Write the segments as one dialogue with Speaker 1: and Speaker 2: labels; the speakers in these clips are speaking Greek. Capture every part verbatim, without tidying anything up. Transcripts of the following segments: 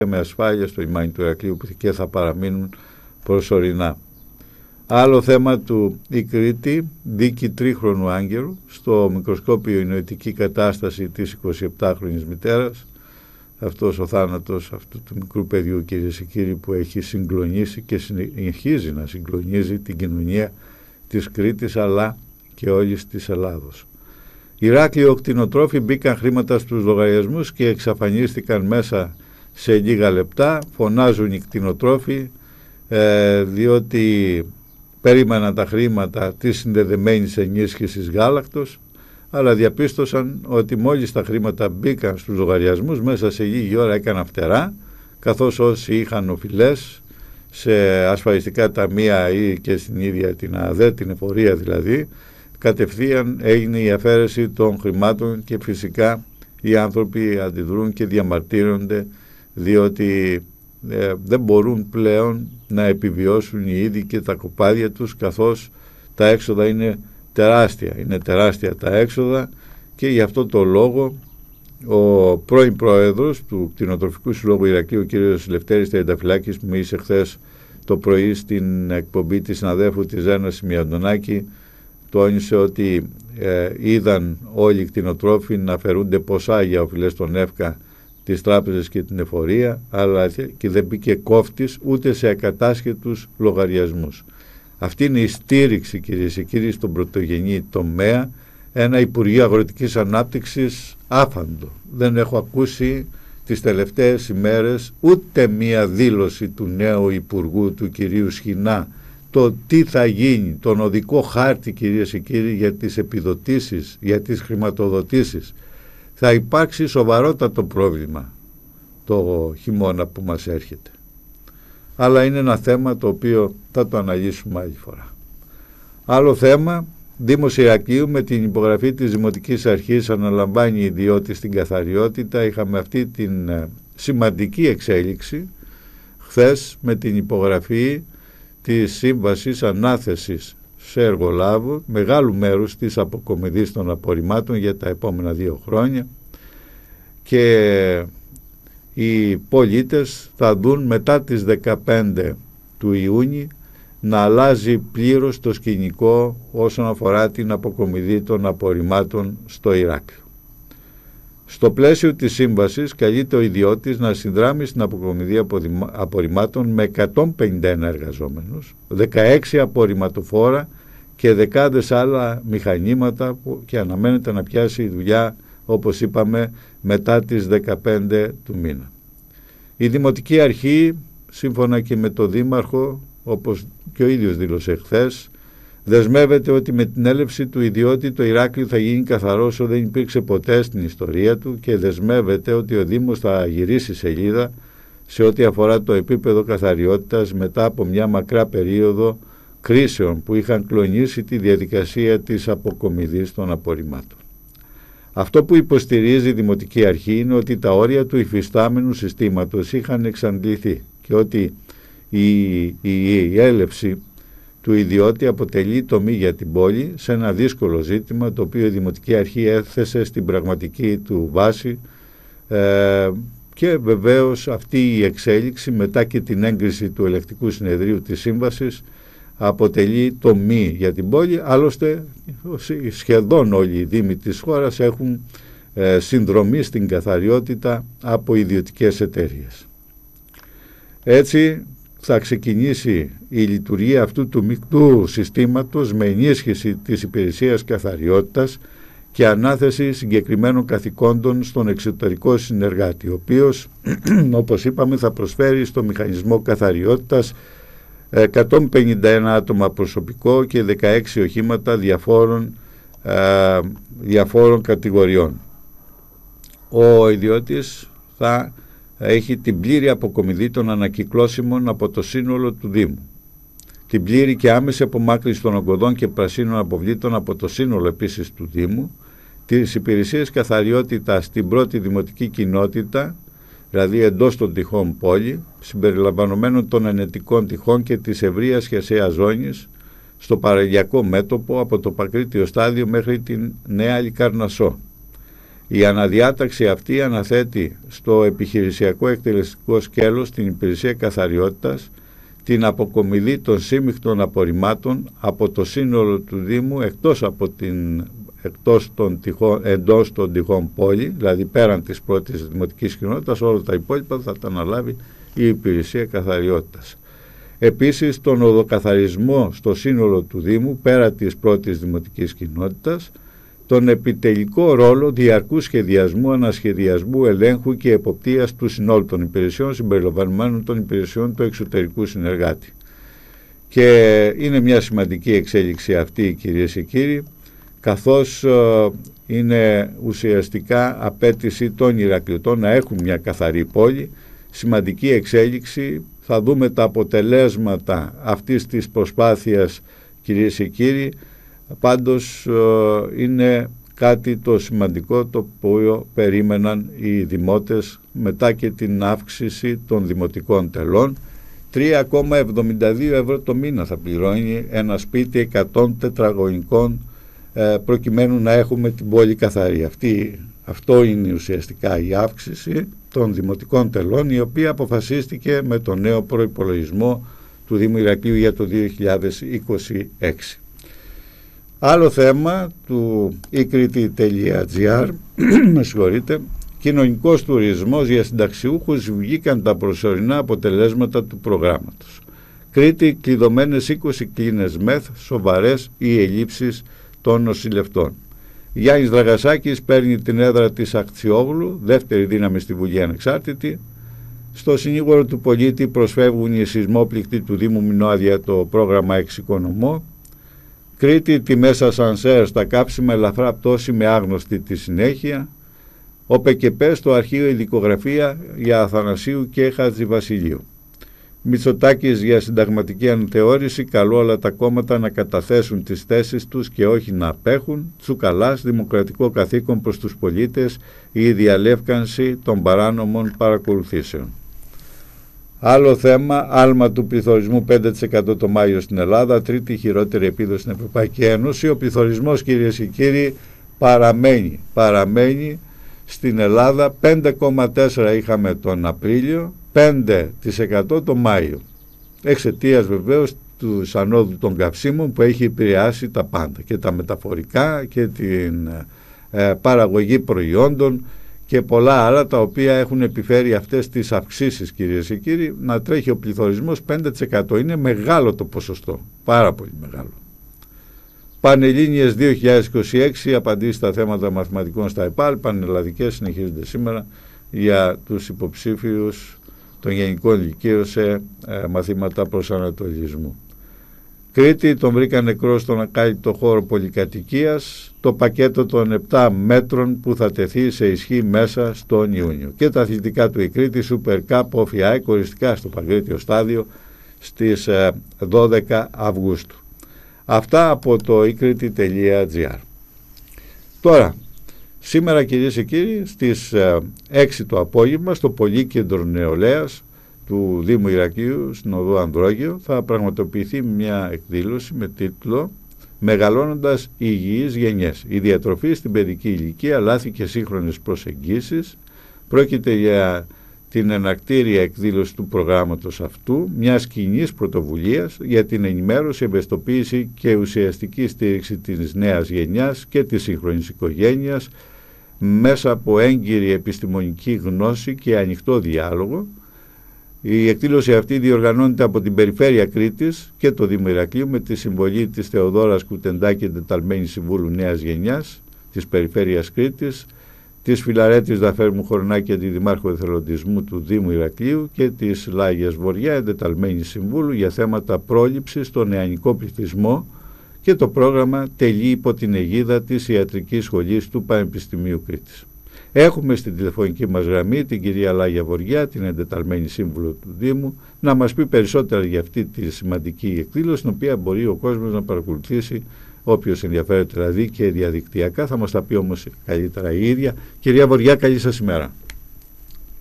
Speaker 1: με ασφάλεια στο λιμάνι του Ηρακλείου και θα παραμείνουν προσωρινά. Άλλο θέμα του η Κρήτη, δίκη τρίχρονου άγγελου, στο μικροσκόπιο η νοητική κατάσταση της εικοσιεπτάχρονης μητέρας. Αυτός ο θάνατος αυτού του μικρού παιδιού, κυρίες και κύριοι, που έχει συγκλονίσει και συνεχίζει να συγκλονίζει την κοινωνία της Κρήτης αλλά και όλης της Ελλάδος. Ηράκλειο κτηνοτρόφοι μπήκαν χρήματα στους λογαριασμούς και εξαφανίστηκαν μέσα σε λίγα λεπτά. Φωνάζουν οι κτηνοτρόφοι ε, διότι περίμεναν τα χρήματα της συνδεδεμένης ενίσχυσης γάλακτος, αλλά διαπίστωσαν ότι μόλις τα χρήματα μπήκαν στους λογαριασμούς, μέσα σε λίγη ώρα έκαναν φτερά, καθώς όσοι είχαν οφειλές σε ασφαλιστικά ταμεία ή και στην ίδια την ΑΔΕ, την εφορία δηλαδή, κατευθείαν έγινε η αφαίρεση των χρημάτων και φυσικά οι άνθρωποι αντιδρούν και διαμαρτύρονται, διότι ε, δεν μπορούν πλέον να επιβιώσουν οι ίδιοι και τα κοπάδια τους, καθώς τα έξοδα είναι τεράστια, είναι τεράστια τα έξοδα, και γι' αυτό το λόγο ο πρώην πρόεδρος του Κτηνοτροφικού Συλλόγου Ηρακλείου, ο κ. Λευτέρης Τριανταφυλάκης, που μίλησε χθες το πρωί στην εκπομπή της συναδέλφου της Ζένας Σιμιαντονάκη, τόνισε ότι ε, είδαν όλοι οι κτηνοτρόφοι να αφαιρούνται ποσά για οφειλές των ΕΦΚΑ, τις τράπεζες και την εφορία, αλλά και δεν μπήκε κόφτης ούτε σε ακατάσχετους λογαριασμούς. Αυτή είναι η στήριξη, κυρίες και κύριοι, στον πρωτογενή τομέα, ένα Υπουργείο Αγροτικής Ανάπτυξης άφαντο. Δεν έχω ακούσει τις τελευταίες ημέρες ούτε μία δήλωση του νέου Υπουργού, του κυρίου Σχοινά, το τι θα γίνει, τον οδικό χάρτη, κυρίες και κύριοι, για τις επιδοτήσεις, για τις χρηματοδοτήσεις. Θα υπάρξει σοβαρότατο πρόβλημα το χειμώνα που μας έρχεται. Αλλά είναι ένα θέμα το οποίο θα το αναλύσουμε άλλη φορά. Άλλο θέμα, Δήμος Ηρακλείου με την υπογραφή της Δημοτικής Αρχής αναλαμβάνει ιδιώτη στην καθαριότητα. Είχαμε αυτή την σημαντική εξέλιξη χθες με την υπογραφή της σύμβασης ανάθεσης σε εργολάβο μεγάλου μέρους της αποκομιδής των απορριμμάτων για τα επόμενα δύο χρόνια, και οι πολίτες θα δουν μετά τις δεκαπέντε του Ιούνιου να αλλάζει πλήρως το σκηνικό όσον αφορά την αποκομιδή των απορριμμάτων στο Ηράκλειο. Στο πλαίσιο της σύμβασης καλείται ο ιδιώτης να συνδράμει στην αποκομιδή απορριμμάτων με εκατόν πενήντα ένα εργαζόμενους, δεκαέξι απορριμματοφόρα και δεκάδες άλλα μηχανήματα, που και αναμένεται να πιάσει η δουλειά, όπως είπαμε, μετά τις δεκαπέντε του μήνα. Η Δημοτική Αρχή, σύμφωνα και με το Δήμαρχο, όπως και ο ίδιος δήλωσε χθες, δεσμεύεται ότι με την έλευση του ιδιώτη το Ηράκλειο θα γίνει καθαρό όσο δεν υπήρξε ποτέ στην ιστορία του, και δεσμεύεται ότι ο Δήμος θα γυρίσει σελίδα σε ό,τι αφορά το επίπεδο καθαριότητας μετά από μια μακρά περίοδο κρίσεων που είχαν κλονίσει τη διαδικασία της αποκομιδής των απορριμμάτων. Αυτό που υποστηρίζει η Δημοτική Αρχή είναι ότι τα όρια του υφιστάμενου συστήματος είχαν εξαντληθεί και ότι η, η, η έλευση του ιδιώτη αποτελεί τομή για την πόλη σε ένα δύσκολο ζήτημα, το οποίο η Δημοτική Αρχή έθεσε στην πραγματική του βάση, ε, και βεβαίως αυτή η εξέλιξη μετά και την έγκριση του Ελεκτικού Συνεδρίου της Σύμβασης αποτελεί τομή για την πόλη. Άλλωστε σχεδόν όλοι οι δήμοι της χώρας έχουν ε, συνδρομή στην καθαριότητα από ιδιωτικές εταιρείες. Έτσι θα ξεκινήσει η λειτουργία αυτού του μεικτού συστήματος με ενίσχυση της υπηρεσίας καθαριότητας και ανάθεση συγκεκριμένων καθηκόντων στον εξωτερικό συνεργάτη, ο οποίος, όπως είπαμε, θα προσφέρει στο μηχανισμό καθαριότητας εκατόν πενήντα ένα άτομα προσωπικό και δεκαέξι οχήματα διαφόρων, ε, διαφόρων κατηγοριών. Ο ιδιώτης θα έχει την πλήρη αποκομιδή των ανακυκλώσιμων από το σύνολο του Δήμου, την πλήρη και άμεση απομάκρυνση των ογκωδών και πρασίνων αποβλήτων από το σύνολο επίσης του Δήμου, τις υπηρεσίες καθαριότητας στην πρώτη δημοτική κοινότητα, δηλαδή εντός των τυχών πόλη, συμπεριλαμβανομένων των ενετικών τυχών και της ευρείας χερσαίας ζώνης, στο παραλιακό μέτωπο από το Πακρίτιο στάδιο μέχρι την Νέα Λικαρνασσό. Η αναδιάταξη αυτή αναθέτει στο επιχειρησιακό εκτελεστικό σκέλος την υπηρεσία καθαριότητας την αποκομιδή των σύμμικτων απορριμμάτων από το σύνολο του Δήμου εκτός, από την, εκτός των τυχών, εντός των τυχών πόλη, δηλαδή πέραν της πρώτης δημοτικής κοινότητας, όλα τα υπόλοιπα θα τα αναλάβει η υπηρεσία καθαριότητας. Επίσης, τον οδοκαθαρισμό στο σύνολο του Δήμου πέρα της πρώτης δημοτικής κοινότητας, τον επιτελικό ρόλο διαρκού σχεδιασμού, ανασχεδιασμού, ελέγχου και εποπτείας του συνόλου των υπηρεσιών συμπεριλαμβανομένων των υπηρεσιών του εξωτερικού συνεργάτη. Και είναι μια σημαντική εξέλιξη αυτή, κυρίες και κύριοι, καθώς ε, είναι ουσιαστικά απέτηση των Ηρακλειωτών να έχουν μια καθαρή πόλη, σημαντική εξέλιξη. Θα δούμε τα αποτελέσματα αυτής της προσπάθειας, κυρίες και κύριοι. Πάντως είναι κάτι το σημαντικό το οποίο περίμεναν οι δημότες μετά και την αύξηση των δημοτικών τελών. τρία κόμμα εβδομήντα δύο ευρώ το μήνα θα πληρώνει ένα σπίτι εκατό τετραγωνικών προκειμένου να έχουμε την πόλη καθαρή. Αυτή, αυτό είναι ουσιαστικά η αύξηση των δημοτικών τελών, η οποία αποφασίστηκε με το νέο προϋπολογισμό του Δήμου Ηρακλείου για το δύο χιλιάδες είκοσι έξι. Άλλο θέμα του e-crete.gr, με συγχωρείτε, κοινωνικός τουρισμός για συνταξιούχους, βγήκαν τα προσωρινά αποτελέσματα του προγράμματος. Κρήτη, κλειδωμένες είκοσι κλίνες μεθ, σοβαρές οι ελλείψεις των νοσηλευτών. Γιάννης Δραγασάκης παίρνει την έδρα της Αχτσιόγλου, δεύτερη δύναμη στη Βουλή ανεξάρτητη. Στο συνήγορο του πολίτη προσφεύγουν οι σεισμόπληκτοι του Δήμου Μινώαδια το πρόγραμμα Εξοικονομώ. Κρήτη, τιμές ασανσέρ στα κάψιμα, ελαφρά πτώση με άγνωστη τη συνέχεια. Ο ΠΚΠ στο αρχείο υλικογραφία για Αθανασίου και Χατζηβασιλείου. Μητσοτάκης για συνταγματική αναθεώρηση, καλό όλα τα κόμματα να καταθέσουν τις θέσεις τους και όχι να απέχουν. Τσουκαλάς, δημοκρατικό καθήκον προς τους πολίτες, η διαλεύκανση των παράνομων παρακολουθήσεων. Άλλο θέμα, άλμα του πληθωρισμού πέντε τοις εκατό το Μάιο στην Ελλάδα, τρίτη χειρότερη επίδοση στην Ευρωπαϊκή Ένωση. Ο πληθωρισμός, κυρίες και κύριοι, παραμένει, παραμένει στην Ελλάδα. πέντε κόμμα τέσσερα είχαμε τον Απρίλιο, πέντε τοις εκατό το Μάιο. Εξαιτίας βεβαίως του ανόδου των καυσίμων που έχει επηρεάσει τα πάντα, και τα μεταφορικά και την ε, παραγωγή προϊόντων και πολλά άλλα, τα οποία έχουν επιφέρει αυτές τις αυξήσεις, κυρίες και κύριοι. Να τρέχει ο πληθωρισμός πέντε τοις εκατό, είναι μεγάλο το ποσοστό, πάρα πολύ μεγάλο. Πανελλήνιες δύο χιλιάδες είκοσι έξι, απαντήσεις στα θέματα μαθηματικών στα ΕΠΑΛ, πανελλαδικές συνεχίζονται σήμερα για τους υποψήφιους των γενικών ηλικίων σε ε, μαθήματα προσανατολισμού. Κρήτη, τον βρήκαν νεκρό στον ακάλυπτο χώρο πολυκατοικίας, το πακέτο των επτά μέτρων που θα τεθεί σε ισχύ μέσα στον Ιούνιο. Και τα αθλητικά του η Κρήτη, Super Cup Όφι κοριστικά στο Παγκρίτιο Στάδιο στις ε, δώδεκα Αυγούστου. Αυτά από το e-crete.gr. Τώρα, σήμερα, κυρίες και κύριοι, στις ε, έξι το απόγευμα, στο Πολύκεντρο Νεολαίας του Δήμου Ηρακλείου, στην οδό Ανδρόγειο, θα πραγματοποιηθεί μια εκδήλωση με τίτλο «Μεγαλώνοντας υγιείς γενιές. Η διατροφή στην παιδική ηλικία, λάθη και σύγχρονες προσεγγίσεις». Πρόκειται για την εναρκτήρια εκδήλωση του προγράμματος αυτού, μιας κοινής πρωτοβουλίας για την ενημέρωση, ευαισθητοποίηση και ουσιαστική στήριξη της νέας γενιάς και της σύγχρονης οικογένειας μέσα από έγκυρη επιστημονική γνώση και ανοιχτό διάλογο. Η εκδήλωση αυτή διοργανώνεται από την Περιφέρεια Κρήτης και το Δήμο Ηρακλείου με τη συμβολή της Θεοδόρας Κουτεντάκη, εντεταλμένη Συμβούλου Νέας Γενιάς της Περιφέρειας Κρήτης, της Φιλαρέτης Δαφέρμου Χορνάκη, αντιδημάρχου εθελοντισμού του Δήμου Ηρακλείου, και της Λάγιας Βοριά, εντεταλμένη Συμβούλου για θέματα πρόληψης στον νεανικό πληθυσμό, και το πρόγραμμα τελεί υπό την αιγίδα της Ιατρικής Σχολής του Πανεπιστημίου Κρήτης. Έχουμε στην τηλεφωνική μας γραμμή την κυρία Λάγια Βοριά, την εντεταλμένη σύμβουλο του Δήμου, να μας πει περισσότερα για αυτή τη σημαντική εκδήλωση, την οποία μπορεί ο κόσμος να παρακολουθήσει, όποιος ενδιαφέρεται δηλαδή, και διαδικτυακά. Θα μας τα πει όμως καλύτερα η ίδια. Κυρία Βοριά, καλή σας ημέρα.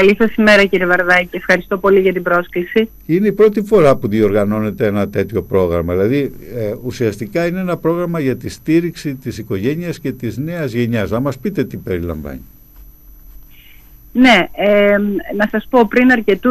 Speaker 2: Καλή σας ημέρα, κύριε Βαρδάκη. Ευχαριστώ πολύ για την πρόσκληση.
Speaker 1: Είναι η πρώτη φορά που διοργανώνεται ένα τέτοιο πρόγραμμα. Δηλαδή ε, ουσιαστικά είναι ένα πρόγραμμα για τη στήριξη της οικογένειας και της νέας γενιάς. Να μας πείτε τι περιλαμβάνει.
Speaker 2: Ναι, ε, να σας πω, πριν αρκετού